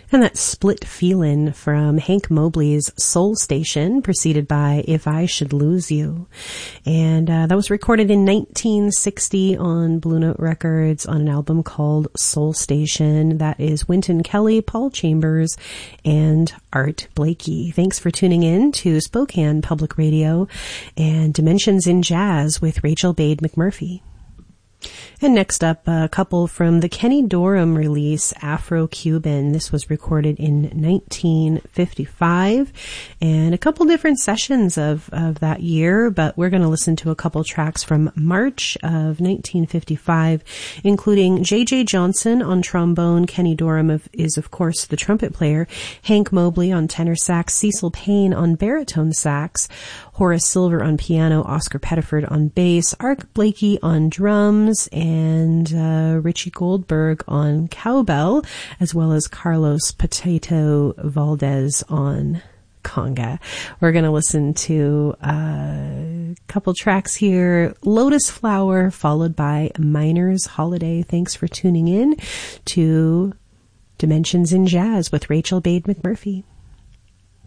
And that Split Feelin' from Hank Mobley's Soul Station, preceded by If I Should Lose You. And that was recorded in 1960 on Blue Note Records on an album called Soul Station. That is Wynton Kelly, Paul Chambers, and Art Blakey. Thanks for tuning in to Spokane Public Radio and Dimensions in Jazz with Rachel Bade McMurphy. And next up, a couple from the Kenny Dorham release, Afro-Cuban. This was recorded in 1955, and a couple different sessions of that year, but we're going to listen to a couple tracks from March of 1955, including J.J. Johnson on trombone. Kenny Dorham is, of course, the trumpet player. Hank Mobley on tenor sax, Cecil Payne on baritone sax, Horace Silver on piano, Oscar Pettiford on bass, Art Blakey on drums, and Richie Goldberg on cowbell, as well as Carlos Potato Valdez on conga. We're going to listen to a couple tracks here. Lotus Flower, followed by Miner's Holiday. Thanks for tuning in to Dimensions in Jazz with Rachel Bade McMurphy.